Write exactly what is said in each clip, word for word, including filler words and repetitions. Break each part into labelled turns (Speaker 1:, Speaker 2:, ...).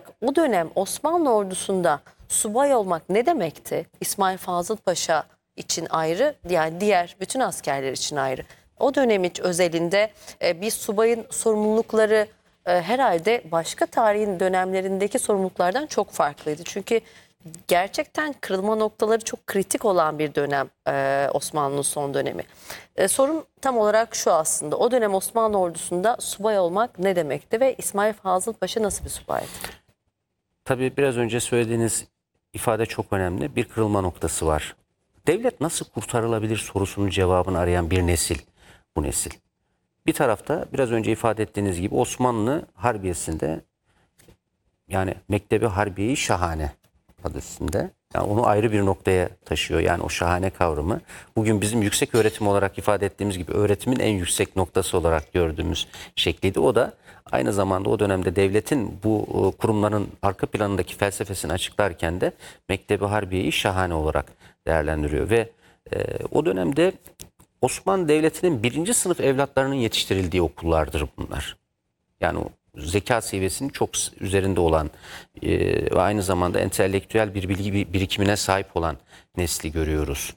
Speaker 1: olarak o dönem Osmanlı ordusunda subay olmak ne demekti? İsmail Fazıl Paşa için ayrı, yani diğer bütün askerler için ayrı. O dönem hiç özelinde e, bir subayın sorumlulukları e, herhalde başka tarihin dönemlerindeki sorumluluklardan çok farklıydı. Çünkü gerçekten kırılma noktaları çok kritik olan bir dönem e, Osmanlı'nın son dönemi. E, sorum tam olarak şu aslında. O dönem Osmanlı ordusunda subay olmak ne demekti ve İsmail Fazıl Paşa nasıl bir subaydı?
Speaker 2: Tabii biraz önce söylediğiniz ifade çok önemli. Bir kırılma noktası var. Devlet nasıl kurtarılabilir sorusunun cevabını arayan bir nesil bu nesil. Bir tarafta biraz önce ifade ettiğiniz gibi Osmanlı Harbiyesi'nde, yani Mektebi Harbiye-i Şahane adı üstünde. Yani onu ayrı bir noktaya taşıyor. Yani o şahane kavramı bugün bizim yüksek öğretim olarak ifade ettiğimiz gibi öğretimin en yüksek noktası olarak gördüğümüz şekliydi. O da aynı zamanda o dönemde devletin bu kurumların arka planındaki felsefesini açıklarken de Mektebi Harbiye-i Şahane olarak değerlendiriyor. Ve e, o dönemde Osmanlı Devleti'nin birinci sınıf evlatlarının yetiştirildiği okullardır bunlar. Yani o zeka seviyesinin çok üzerinde olan e, ve aynı zamanda entelektüel bir bilgi birikimine sahip olan nesli görüyoruz.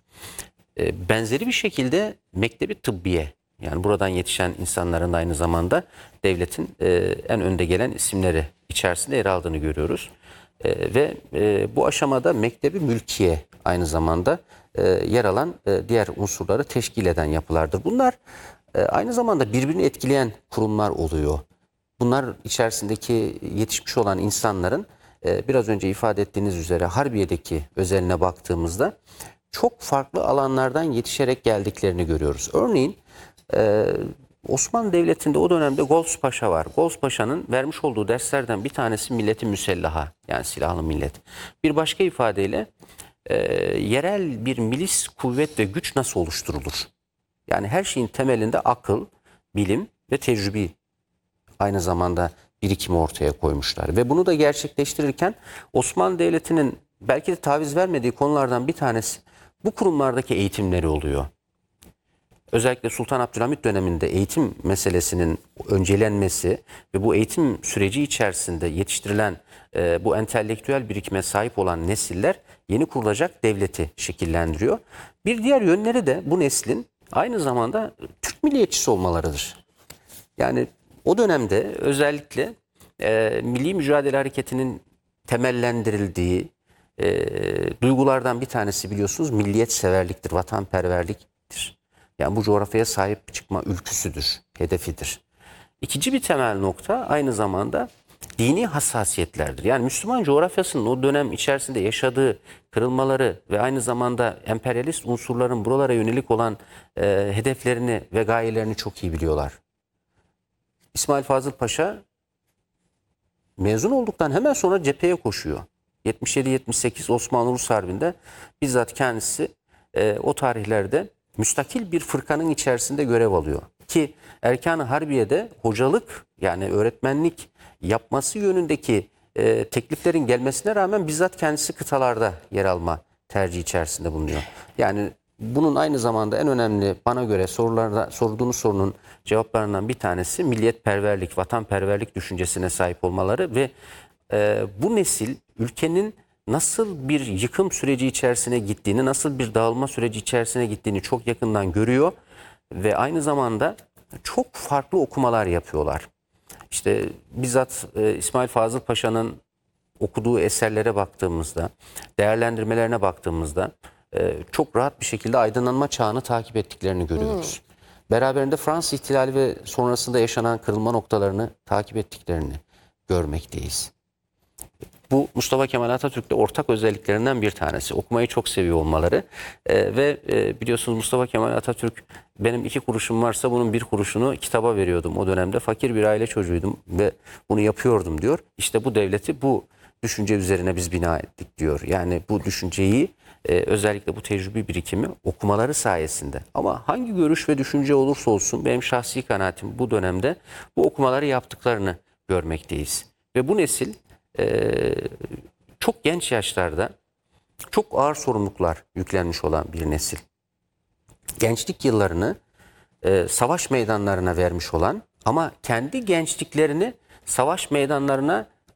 Speaker 2: E, benzeri bir şekilde Mektebi Tıbbiye, yani buradan yetişen insanların aynı zamanda devletin e, en önde gelen isimleri içerisinde yer aldığını görüyoruz. E, ve e, bu aşamada Mektebi Mülkiye aynı zamanda e, yer alan e, diğer unsurları teşkil eden yapılardır. Bunlar e, aynı zamanda birbirini etkileyen kurumlar oluyor. Bunlar içerisindeki yetişmiş olan insanların e, biraz önce ifade ettiğiniz üzere Harbiye'deki özeline baktığımızda çok farklı alanlardan yetişerek geldiklerini görüyoruz. Örneğin e, Osmanlı Devleti'nde o dönemde Golz Paşa var. Golz Paşa'nın vermiş olduğu derslerden bir tanesi milleti müsellaha, yani silahlı millet. Bir başka ifadeyle e, yerel bir milis kuvvet ve güç nasıl oluşturulur? Yani her şeyin temelinde akıl, bilim ve tecrübe aynı zamanda birikimi ortaya koymuşlar. Ve bunu da gerçekleştirirken Osmanlı Devleti'nin belki de taviz vermediği konulardan bir tanesi bu kurumlardaki eğitimleri oluyor. Özellikle Sultan Abdülhamit döneminde eğitim meselesinin öncelenmesi ve bu eğitim süreci içerisinde yetiştirilen e, bu entelektüel birikime sahip olan nesiller yeni kurulacak devleti şekillendiriyor. Bir diğer yönleri de bu neslin aynı zamanda Türk milliyetçisi olmalarıdır. Yani o dönemde özellikle e, Milli Mücadele Hareketi'nin temellendirildiği e, duygulardan bir tanesi biliyorsunuz milliyetseverliktir, vatanperverliktir. Yani bu coğrafyaya sahip çıkma ülküsüdür, hedefidir. İkinci bir temel nokta aynı zamanda dini hassasiyetlerdir. Yani Müslüman coğrafyasının o dönem içerisinde yaşadığı kırılmaları ve aynı zamanda emperyalist unsurların buralara yönelik olan e, hedeflerini ve gayelerini çok iyi biliyorlar. İsmail Fazıl Paşa mezun olduktan hemen sonra cepheye koşuyor. yetmiş yedi yetmiş sekiz Osmanlı-Rus Harbi'nde bizzat kendisi e, o tarihlerde müstakil bir fırkanın içerisinde görev alıyor. Ki Erkan-ı Harbiye'de hocalık, yani öğretmenlik yapması yönündeki e, tekliflerin gelmesine rağmen bizzat kendisi kıtalarda yer alma tercihi içerisinde bulunuyor. Yani bunun aynı zamanda en önemli bana göre sorularda sorduğunuz sorunun cevaplarından bir tanesi milliyetperverlik, vatanperverlik düşüncesine sahip olmaları ve e, bu nesil ülkenin nasıl bir yıkım süreci içerisine gittiğini, nasıl bir dağılma süreci içerisine gittiğini çok yakından görüyor ve aynı zamanda çok farklı okumalar yapıyorlar. İşte bizzat e, İsmail Fazıl Paşa'nın okuduğu eserlere baktığımızda, değerlendirmelerine baktığımızda e, çok rahat bir şekilde aydınlanma çağını takip ettiklerini görüyoruz. Hmm. Beraberinde Fransız ihtilali ve sonrasında yaşanan kırılma noktalarını takip ettiklerini görmekteyiz. Bu Mustafa Kemal Atatürk'te ortak özelliklerinden bir tanesi. Okumayı çok seviyor olmaları ee, ve e, biliyorsunuz Mustafa Kemal Atatürk benim iki kuruşum varsa bunun bir kuruşunu kitaba veriyordum o dönemde. Fakir bir aile çocuğuydum ve bunu yapıyordum diyor. İşte bu devleti bu düşünce üzerine biz bina ettik diyor. Yani bu düşünceyi e, özellikle bu tecrübe birikimi okumaları sayesinde. Ama hangi görüş ve düşünce olursa olsun benim şahsi kanaatim bu dönemde bu okumaları yaptıklarını görmekteyiz. Ve bu nesil Ee, çok genç yaşlarda çok ağır sorumluluklar yüklenmiş olan bir nesil. Gençlik yıllarını e, savaş meydanlarına vermiş olan ama kendi gençliklerini savaş meydanlarına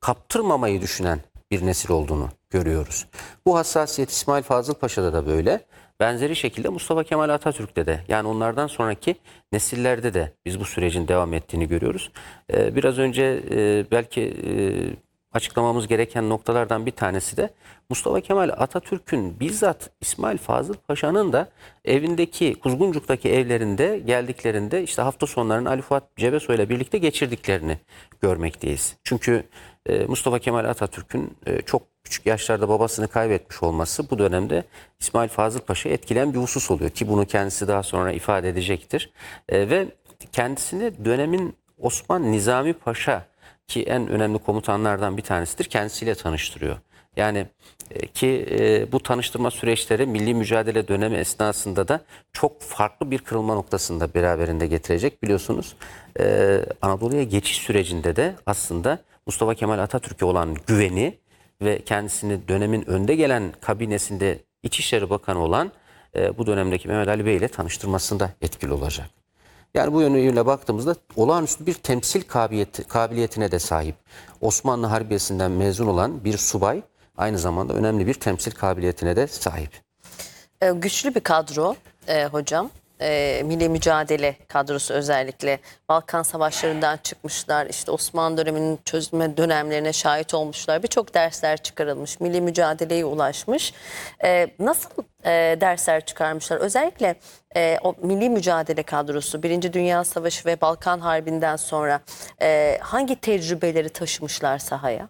Speaker 2: kaptırmamayı düşünen bir nesil olduğunu görüyoruz. Bu hassasiyet İsmail Fazıl Paşa'da da böyle. Benzeri şekilde Mustafa Kemal Atatürk'te de, yani onlardan sonraki nesillerde de biz bu sürecin devam ettiğini görüyoruz. Ee, biraz önce e, belki e, açıklamamız gereken noktalardan bir tanesi de Mustafa Kemal Atatürk'ün bizzat İsmail Fazıl Paşa'nın da evindeki, Kuzguncuk'taki evlerinde geldiklerinde işte hafta sonlarını Ali Fuat Cebesoy ile birlikte geçirdiklerini görmekteyiz. Çünkü e, Mustafa Kemal Atatürk'ün e, çok küçük yaşlarda babasını kaybetmiş olması bu dönemde İsmail Fazıl Paşa'yı etkileyen bir husus oluyor ki bunu kendisi daha sonra ifade edecektir. E, ve kendisini dönemin Osman Nizami Paşa, ki en önemli komutanlardan bir tanesidir, kendisiyle tanıştırıyor. Yani e, ki e, bu tanıştırma süreçleri milli mücadele dönemi esnasında da çok farklı bir kırılma noktasında beraberinde getirecek. Biliyorsunuz e, Anadolu'ya geçiş sürecinde de aslında Mustafa Kemal Atatürk'e olan güveni ve kendisini dönemin önde gelen kabinesinde İçişleri Bakanı olan e, bu dönemdeki Mehmet Ali Bey ile tanıştırmasında etkili olacak. Yani bu yönüyle baktığımızda olağanüstü bir temsil kabiliyeti, kabiliyetine de sahip. Osmanlı Harbiyesi'nden mezun olan bir subay aynı zamanda önemli bir temsil kabiliyetine de sahip.
Speaker 1: E, güçlü bir kadro e, hocam. E, milli mücadele kadrosu özellikle Balkan Savaşları'ndan çıkmışlar. İşte Osmanlı döneminin çözülme dönemlerine şahit olmuşlar. Birçok dersler çıkarılmış. Milli mücadeleye ulaşmış. E, nasıl e, dersler çıkarmışlar? Özellikle e, o milli mücadele kadrosu Birinci Dünya Savaşı ve Balkan Harbi'nden sonra e, hangi tecrübeleri taşımışlar sahaya?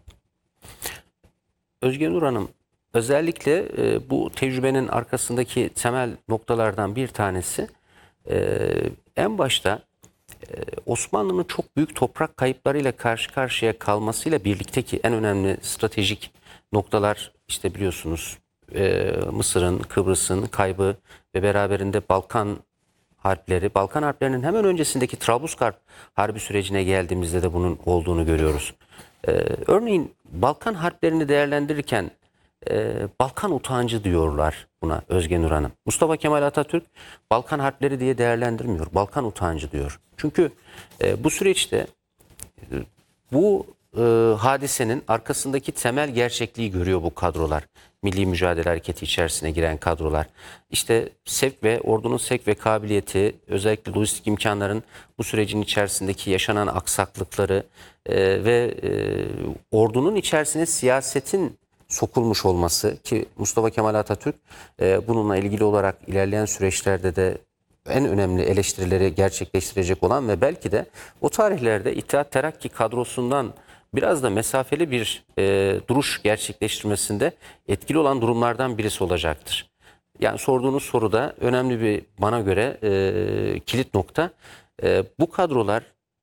Speaker 2: Özge Nur Hanım, özellikle e, bu tecrübenin arkasındaki temel noktalardan bir tanesi e, en başta e, Osmanlı'nın çok büyük toprak kayıplarıyla karşı karşıya kalmasıyla birlikteki en önemli stratejik noktalar, işte biliyorsunuz e, Mısır'ın, Kıbrıs'ın kaybı ve beraberinde Balkan harpleri. Balkan harplerinin hemen öncesindeki Trablusgarp Harbi sürecine geldiğimizde de bunun olduğunu görüyoruz. Ee, örneğin Balkan harplerini değerlendirirken e, Balkan utancı diyorlar buna Özge Nur Hanım. Mustafa Kemal Atatürk Balkan harpleri diye değerlendirmiyor. Balkan utancı diyor. Çünkü e, bu süreçte e, bu e, hadisenin arkasındaki temel gerçekliği görüyor bu kadrolar. Milli Mücadele Hareketi içerisine giren kadrolar. İşte sevk ve ordunun sevk ve kabiliyeti, özellikle lojistik imkanların bu sürecin içerisindeki yaşanan aksaklıkları e, ve e, ordunun içerisine siyasetin sokulmuş olması, ki Mustafa Kemal Atatürk e, bununla ilgili olarak ilerleyen süreçlerde de en önemli eleştirileri gerçekleştirecek olan ve belki de o tarihlerde İttihat Terakki kadrosundan biraz da mesafeli bir e, duruş gerçekleştirmesinde etkili olan durumlardan birisi olacaktır. Yani sorduğunuz soruda önemli bir, bana göre e, kilit nokta. E, bu kadrolar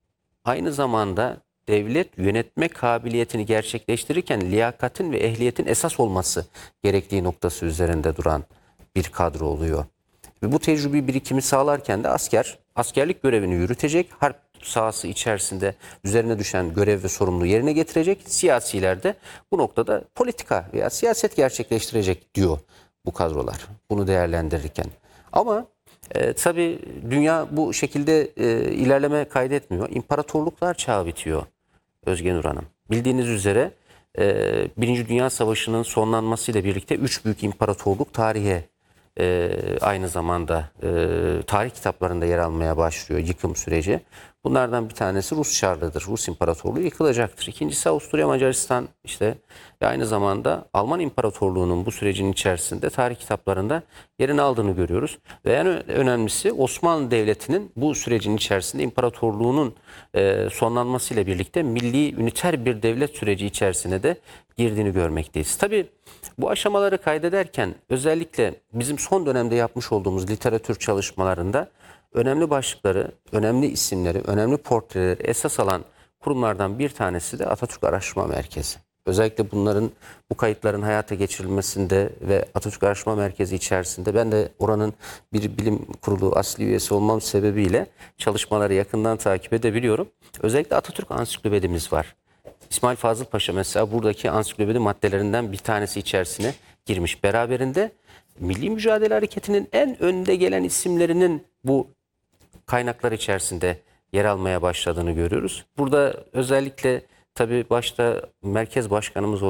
Speaker 2: aynı zamanda devlet yönetme kabiliyetini gerçekleştirirken liyakatin ve ehliyetin esas olması gerektiği noktası üzerinde duran bir kadro oluyor. Ve bu tecrübe birikimi sağlarken de asker askerlik görevini yürütecek, harp sahası içerisinde üzerine düşen görev ve sorumluluğu yerine getirecek, siyasiler de bu noktada politika veya siyaset gerçekleştirecek diyor bu kadrolar bunu değerlendirirken. Ama e, tabii dünya bu şekilde e, ilerleme kaydetmiyor. İmparatorluklar çağı bitiyor Özge Nur Hanım. Bildiğiniz üzere e, Birinci Dünya Savaşı'nın sonlanmasıyla birlikte üç büyük imparatorluk tarihe e, aynı zamanda e, tarih kitaplarında yer almaya başlıyor yıkım süreci. Bunlardan bir tanesi Rus Çarlığı'dır. Rus İmparatorluğu yıkılacaktır. İkincisi Avusturya Macaristan, işte ve aynı zamanda Alman İmparatorluğu'nun bu sürecin içerisinde tarih kitaplarında yerini aldığını görüyoruz. Ve en önemlisi Osmanlı Devleti'nin bu sürecin içerisinde imparatorluğunun e, sonlanmasıyla birlikte milli üniter bir devlet süreci içerisine de girdiğini görmekteyiz. Tabii bu aşamaları kaydederken özellikle bizim son dönemde yapmış olduğumuz literatür çalışmalarında önemli başlıkları, önemli isimleri, önemli portreleri esas alan kurumlardan bir tanesi de Atatürk Araştırma Merkezi. Özellikle bunların, bu kayıtların hayata geçirilmesinde ve Atatürk Araştırma Merkezi içerisinde ben de oranın bir bilim kurulu asli üyesi olmam sebebiyle çalışmaları yakından takip edebiliyorum. Özellikle Atatürk Ansiklopedimiz var. İsmail Fazıl Paşa mesela buradaki ansiklopedi maddelerinden bir tanesi içerisine girmiş. Beraberinde Milli Mücadele Hareketi'nin en önde gelen isimlerinin bu kaynaklar içerisinde yer almaya başladığını görüyoruz. Burada özellikle Tabii başta merkez başkanımız olan